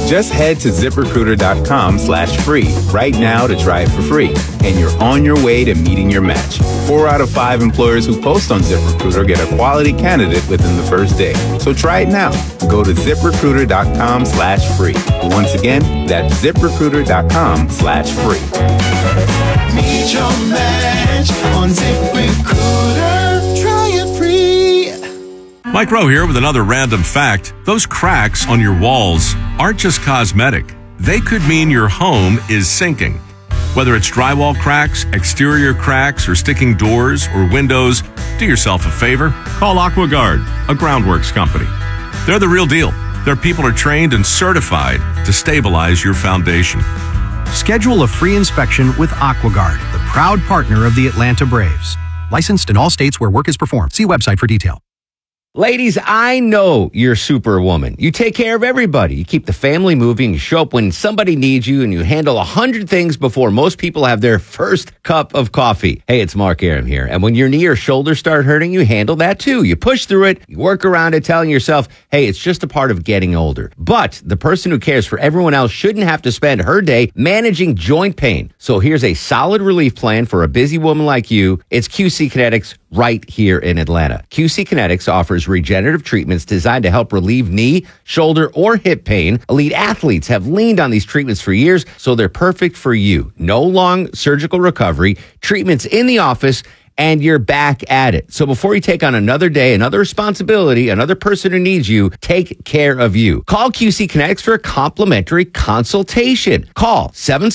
Just head to ZipRecruiter.com/free right now to try it for free. And you're on your way to meeting your match. 4 out of 5 employers who post on ZipRecruiter get a quality candidate within the first day. So try it now. Go to ZipRecruiter.com/free. Once again, that's ZipRecruiter.com/free. Meet your match on ZipRecruiter. Try it free. Mike Rowe here with another random fact. Those cracks on your walls aren't just cosmetic. They could mean your home is sinking. Whether it's drywall cracks, exterior cracks, or sticking doors or windows, do yourself a favor. Call AquaGuard, a groundworks company. They're the real deal. Their people are trained and certified to stabilize your foundation. Schedule a free inspection with AquaGuard, the proud partner of the Atlanta Braves. Licensed in all states where work is performed. See website for detail. Ladies, I know you're Superwoman. You take care of everybody. You keep the family moving. You show up when somebody needs you, and you handle 100 things before most people have their first cup of coffee. Hey, it's Mark Aram here. And when your knee or shoulder start hurting, you handle that too. You push through it. You work around it, telling yourself, hey, it's just a part of getting older. But the person who cares for everyone else shouldn't have to spend her day managing joint pain. So here's a solid relief plan for a busy woman like you. It's QC Kinetics right here in Atlanta. QC Kinetics offers regenerative treatments designed to help relieve knee, shoulder, or hip pain. Elite athletes have leaned on these treatments for years, so they're perfect for you. No long surgical recovery, treatments in the office, and you're back at it. So before you take on another day, another responsibility, another person who needs you, take care of you. Call QC Kinetics for a complimentary consultation. Call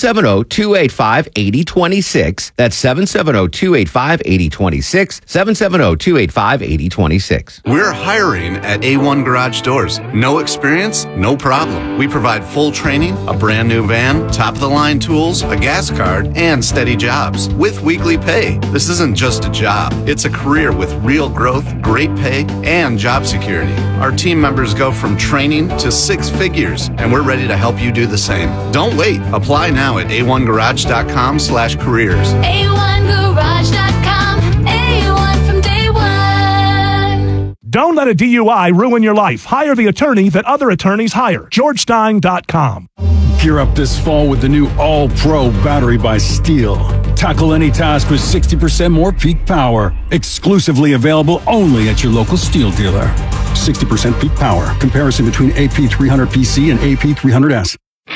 770-285-8026. That's 770-285-8026. 770-285-8026. We're hiring at A1 Garage Doors. No experience? No problem. We provide full training, a brand new van, top-of-the-line tools, a gas card, and steady jobs with weekly pay. This isn't just a job. It's a career with real growth, great pay, and job security. Our team members go from training to 6 figures, and we're ready to help you do the same. Don't wait. Apply now at a1garage.com/careers. A1garage.com. A1 from day one. Don't let a DUI ruin your life. Hire the attorney that other attorneys hire. GeorgeStein.com. Gear up this fall with the new All-Pro battery by Steel. Tackle any task with 60% more peak power. Exclusively available only at your local Steel dealer. 60% peak power. Comparison between AP300PC and AP300S.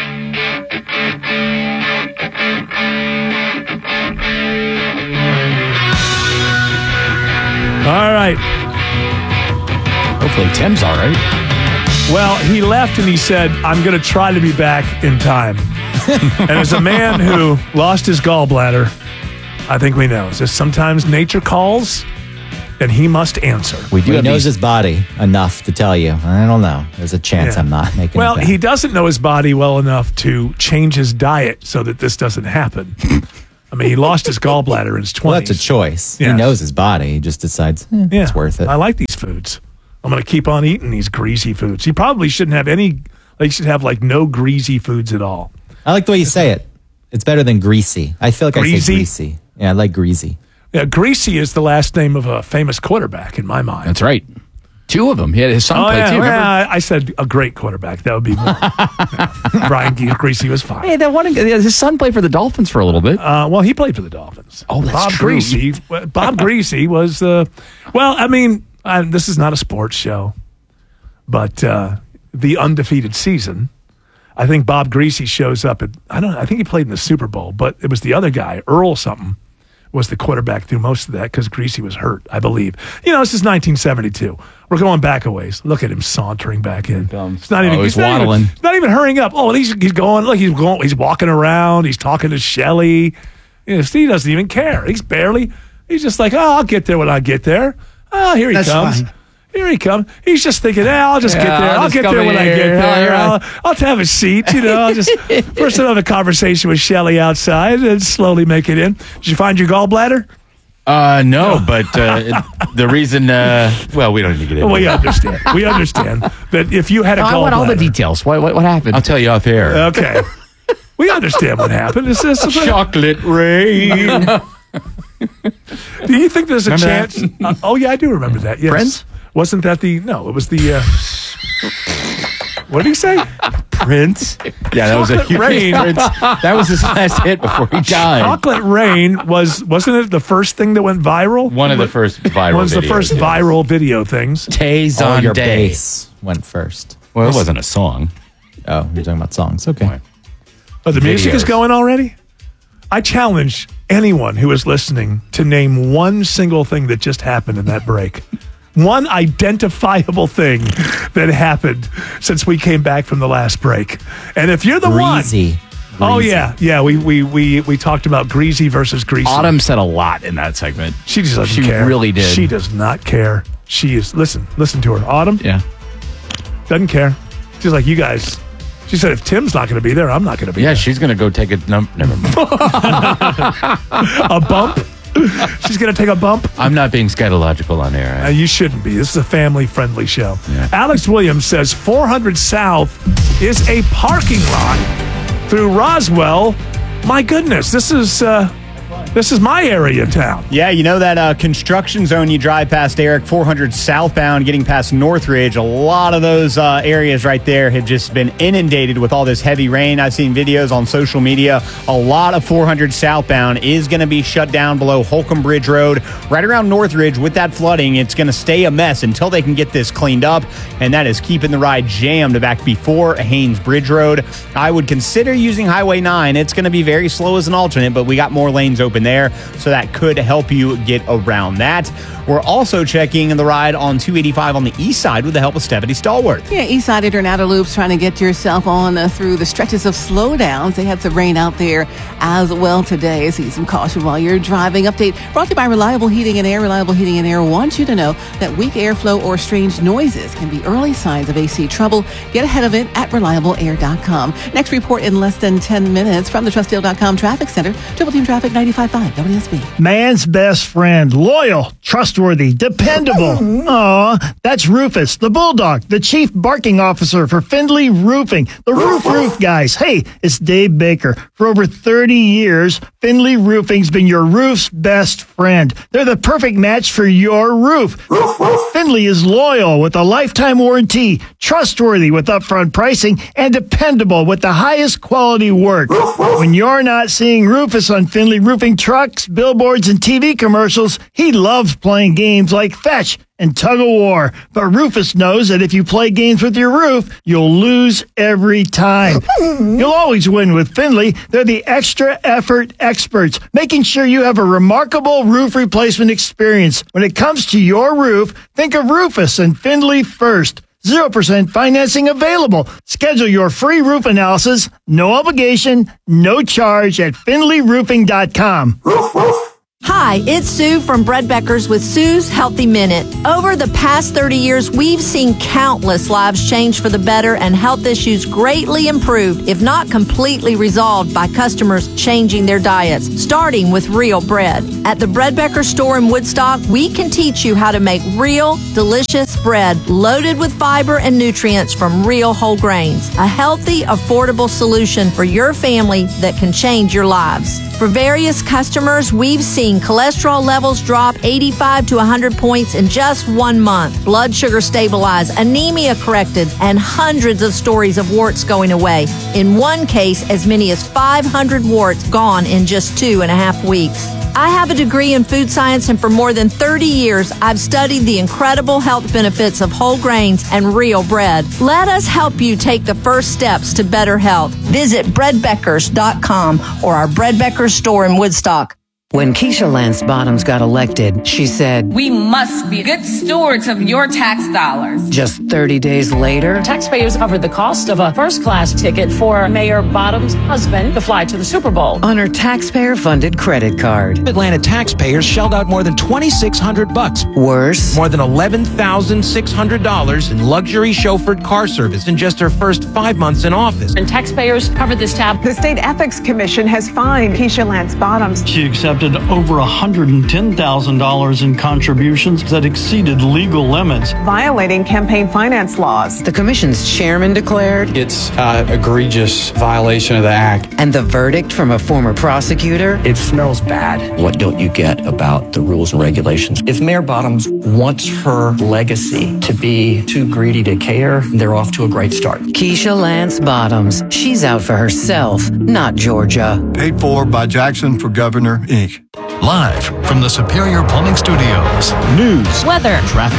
All right. Hopefully Tim's all right. Well, he left and he said, I'm going to try to be back in time. And as a man who lost his gallbladder, I think we know. Just sometimes nature calls and he must answer. He knows his body enough to tell you. I don't know. There's a chance I'm not making it back. He doesn't know his body well enough to change his diet so that this doesn't happen. I mean, he lost his gallbladder in his 20s. Well, that's a choice. Yes. He knows his body. He just decides it's worth it. I like these foods. I'm going to keep on eating these greasy foods. He probably shouldn't have any. He should have like no greasy foods at all. I like the way you say it. It's better than greasy. I feel like I say greasy. Yeah, I like greasy. Yeah, Greasy is the last name of a famous quarterback in my mind. That's right. 2 of them. He had his son play too. Yeah, I said a great quarterback. That would be more. Brian Greasy was fine. Hey, his son played for the Dolphins for a little bit. Well, he played for the Dolphins. Oh, that's true. Bob Greasy was the. This is not a sports show, but the undefeated season. I think Bob Greasy shows up at. I think he played in the Super Bowl, but it was the other guy, Earl something, was the quarterback through most of that because Greasy was hurt, I believe. This is 1972. We're going back a ways. Look at him sauntering back in. He's waddling. He's not even hurrying up. Oh, he's going. Look, he's walking around. He's talking to Shelley. Steve doesn't even care. He's just like, I'll get there when I get there. Oh, here he comes. Fine. Here he comes. He's just thinking, I'll just get there. I'll get there when I get there. I'll have a seat, I'll just first have a conversation with Shelley outside and slowly make it in. Did you find your gallbladder? No, but the reason, we don't need to get into it. We understand that if you had a gallbladder. I want all the details. What happened? I'll tell you off air. Okay. We understand what happened. It's chocolate rain. Do you think there's a chance? I do remember that. Yes. Friends? Wasn't that it was the, what did he say? Prince? Yeah, that was a huge Rain. Prince. That was his last hit before he died. Chocolate Rain wasn't it the first thing that went viral? One of the first viral Was the first viral video things. Days Oh, on your Day. bass went first. Well, it wasn't a song. Oh, you're talking about songs. Okay. But the music is Videos. going already? I challenge anyone who is listening to name one single thing that just happened in that break. One identifiable thing that happened since we came back from the last break. And if you're the Greasy. one. Oh, yeah. Yeah, we talked about Greasy versus Greasy. Autumn said a lot in that segment. She just doesn't She care. really did. She does not care. She is, listen to her. Autumn Yeah. doesn't care. She's like, you guys. She said, if Tim's not going to be there, I'm not going to be Yeah, there. she's going to go take a never mind. A bump? She's going to take a bump? I'm not being scatological on air. You shouldn't be. This is a family-friendly show. Yeah. Alex Williams says 400 South is a parking lot through Roswell. My goodness, this is my area of town. Yeah, you know that construction zone you drive past, Eric, 400 southbound, getting past Northridge. A lot of those areas right there have just been inundated with all this heavy rain. I've seen videos on social media. A lot of 400 southbound is going to be shut down below Holcomb Bridge Road. Right around Northridge with that flooding, it's going to stay a mess until they can get this cleaned up, and that is keeping the ride jammed back before Haynes Bridge Road. I would consider using Highway 9. It's going to be very slow as an alternate, but we got more lanes open there, so that could help you get around that. We're also checking the ride on 285 on the east side with the help of Stephanie Stallworth. Yeah, east side inner and outer loops, trying to get yourself on through the stretches of slowdowns. They had some rain out there as well today. See some caution while you're driving. Update brought to you by Reliable Heating and Air. Reliable Heating and Air wants you to know that weak airflow or strange noises can be early signs of AC trouble. Get ahead of it at reliableair.com. Next report in less than 10 minutes from the TrustDeal.com Traffic Center. Triple Team Traffic 95.5 WSB. Man's best friend, loyal, trustworthy, dependable. Aw, that's Rufus, the bulldog, the chief barking officer for Findlay Roofing, the roof guys. Hey, it's Dave Baker. For over 30 years, Findlay Roofing's been your roof's best friend. They're the perfect match for your roof. Findlay is loyal with a lifetime warranty, trustworthy with upfront pricing, and dependable with the highest quality work. When you're not seeing Rufus on Findlay Roofing trucks, billboards, and TV commercials, he loves playing games like Fetch and Tug of War. But Rufus knows that if you play games with your roof, you'll lose every time. You'll always win with Findlay. They're the extra effort experts, making sure you have a remarkable roof replacement experience. When it comes to your roof, think of Rufus and Findlay first. 0% financing available. Schedule your free roof analysis, no obligation, no charge at FindlayRoofing.com. Hi, it's Sue from Bread Beckers with Sue's Healthy Minute. Over the past 30 years, we've seen countless lives change for the better and health issues greatly improved, if not completely resolved, by customers changing their diets, starting with real bread. At the Bread Beckers store in Woodstock, we can teach you how to make real, delicious bread loaded with fiber and nutrients from real whole grains. A healthy, affordable solution for your family that can change your lives. For various customers, we've seen cholesterol levels drop 85 to 100 points in just 1 month, blood sugar stabilized, anemia corrected, and hundreds of stories of warts going away. In one case, as many as 500 warts gone in just 2.5 weeks. I have a degree in food science, and for more than 30 years, I've studied the incredible health benefits of whole grains and real bread. Let us help you take the first steps to better health. Visit breadbeckers.com or our Bread Beckers store in Woodstock. When Keisha Lance Bottoms got elected, she said, "We must be good stewards of your tax dollars." Just 30 days later, taxpayers covered the cost of a first-class ticket for Mayor Bottoms' husband to fly to the Super Bowl on her taxpayer-funded credit card. Atlanta taxpayers shelled out more than $2,600. Worse, more than $11,600 in luxury chauffeured car service in just her first 5 months in office. And taxpayers covered this tab. The State Ethics Commission has fined Keisha Lance Bottoms. She accepted collected over $110,000 in contributions that exceeded legal limits, violating campaign finance laws. The commission's chairman declared it's an egregious violation of the act. And the verdict from a former prosecutor? It smells bad. What don't you get about the rules and regulations? If Mayor Bottoms wants her legacy to be too greedy to care, they're off to a great start. Keisha Lance Bottoms. She's out for herself, not Georgia. Paid for by Jackson for Governor, Inc. Live from the Superior Plumbing Studios. News, weather, traffic.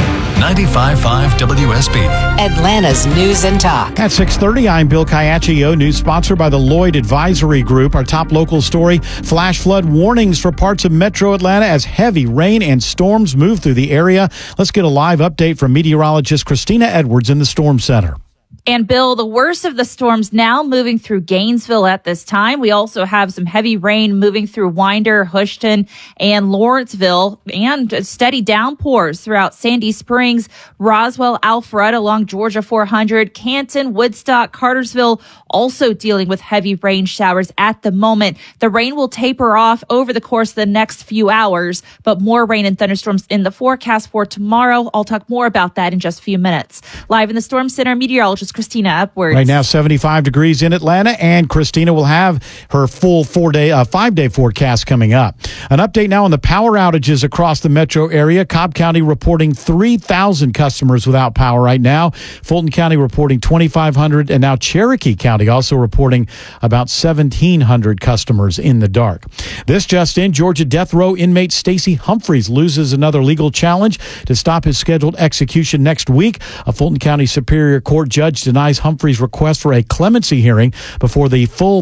95.5 WSB. Atlanta's News and Talk. At 6:30, I'm Bill Caiaccio. News sponsored by the Lloyd Advisory Group. Our top local story, flash flood warnings for parts of metro Atlanta as heavy rain and storms move through the area. Let's get a live update from meteorologist Christina Edwards in the Storm Center. And Bill, the worst of the storms now moving through Gainesville at this time. We also have some heavy rain moving through Winder, Houston, and Lawrenceville, and steady downpours throughout Sandy Springs, Roswell, Alpharetta along Georgia 400, Canton, Woodstock, Cartersville, also dealing with heavy rain showers at the moment. The rain will taper off over the course of the next few hours, but more rain and thunderstorms in the forecast for tomorrow. I'll talk more about that in just a few minutes. Live in the Storm Center, meteorologist Christina Edwards. Right now, 75 degrees in Atlanta, and Christina will have her full 5-day forecast coming up. An update now on the power outages across the metro area. Cobb County reporting 3,000 customers without power right now. Fulton County reporting 2,500, and now Cherokee County also reporting about 1,700 customers in the dark. This just in, Georgia death row inmate Stacey Humphreys loses another legal challenge to stop his scheduled execution next week. A Fulton County Superior Court judge denies Humphreys' request for a clemency hearing before the full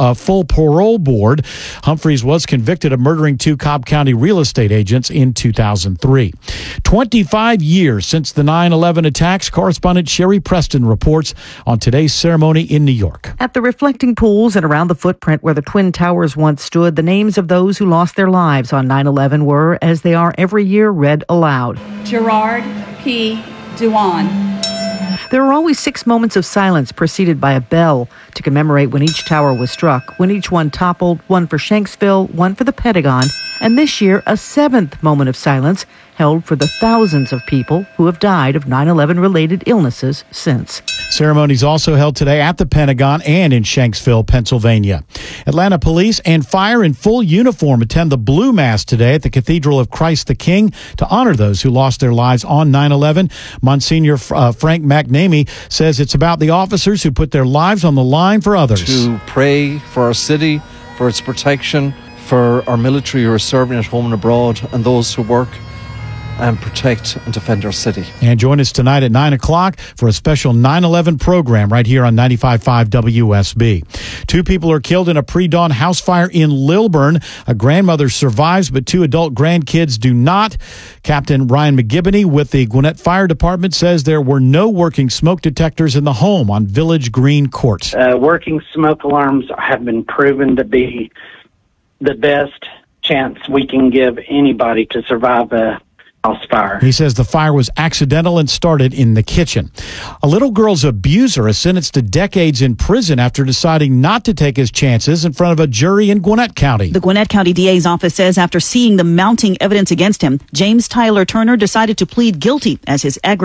parole board. Humphreys was convicted of murdering 2 Cobb County real estate agents in 2003. 25 years since the 9/11 attacks, correspondent Sherry Preston reports on today's ceremony in New York. At the reflecting pools and around the footprint where the Twin Towers once stood, the names of those who lost their lives on 9/11 were, as they are every year, read aloud. Gerard P. Duan. There are always 6 moments of silence preceded by a bell to commemorate when each tower was struck, when each one toppled, one for Shanksville, one for the Pentagon, and this year a 7th moment of silence held for the thousands of people who have died of 9/11 related illnesses since. Ceremonies also held today at the Pentagon and in Shanksville, Pennsylvania. Atlanta police and fire in full uniform attend the Blue Mass today at the Cathedral of Christ the King to honor those who lost their lives on 9/11. Monsignor Frank McNamee says it's about the officers who put their lives on the line for others. To pray for our city, for its protection, for our military who are serving at home and abroad, and those who work and protect and defend our city. And join us tonight at 9 o'clock for a special 9/11 program right here on 95.5 WSB. 2 people are killed in a pre-dawn house fire in Lilburn. A grandmother survives, but 2 adult grandkids do not. Captain Ryan McGibney with the Gwinnett Fire Department says there were no working smoke detectors in the home on Village Green Court. Working smoke alarms have been proven to be the best chance we can give anybody to survive a house fire. He says the fire was accidental and started in the kitchen. A little girl's abuser is sentenced to decades in prison after deciding not to take his chances in front of a jury in Gwinnett County. The Gwinnett County DA's office says after seeing the mounting evidence against him, James Tyler Turner decided to plead guilty as his aggravated